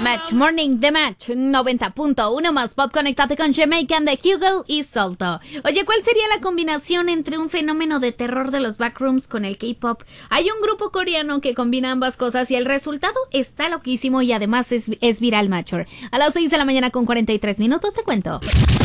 Match Morning The Match 90.1 más pop. Conectate con Jamaican de Hugel y Salto. Oye, ¿cuál sería la combinación entre un fenómeno de terror de los backrooms con el K-pop? Hay un grupo coreano que combina ambas cosas y el resultado está loquísimo y además es viral, Matcher. A las 6 de la mañana con 43 minutos te cuento.